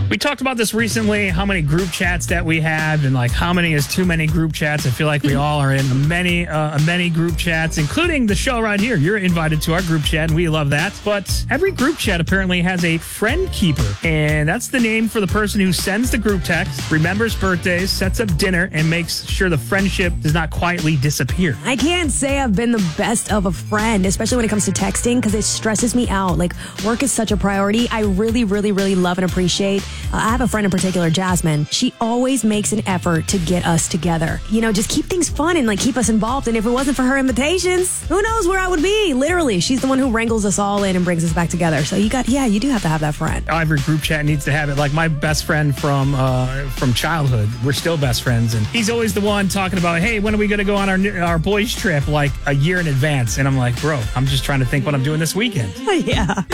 We talked about this recently, how many group chats that we have, and like how many is too many group chats. I feel like we all are in many group chats, including the show right here. You're invited to our group chat, and we love that. But every group chat apparently has a friend keeper, and that's the name for the person who sends the group text, remembers birthdays, sets up dinner, and makes sure the friendship does not quietly disappear. I can't say I've been the best of a friend, especially when it comes to texting, because it stresses me out. Like, work is such a priority. I really, really, really love and appreciate. I have a friend in particular, Jasmine. She always makes an effort to get us together. You know, just keep things fun and like keep us involved. And if it wasn't for her invitations, who knows where I would be? Literally, she's the one who wrangles us all in and brings us back together. So you do have to have that friend. Every group chat needs to have it. Like my best friend from childhood, we're still best friends, and he's always the one talking about, hey, when are we going to go on our boys trip? Like a year in advance, and I'm like, bro, I'm just trying to think what I'm doing this weekend. Yeah.